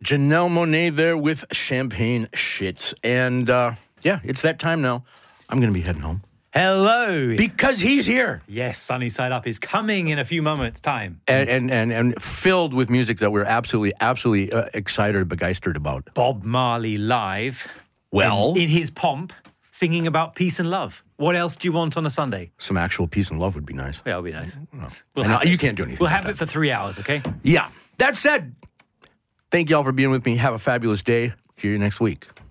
Janelle Monáe there with Champagne Shit. And yeah, it's that time now. I'm going to be heading home. Hello. Because he's here. Yes, Sunny Side Up is coming in a few moments' time. And filled with music that we're absolutely excited, begeistert about. Bob Marley live. Well. In his pomp, singing about peace and love. What else do you want on a Sunday? Some actual peace and love would be nice. Yeah, it'll be nice. You can't do anything. We'll have it for 3 hours, okay? Yeah. That said, thank you all for being with me. Have a fabulous day. See you next week.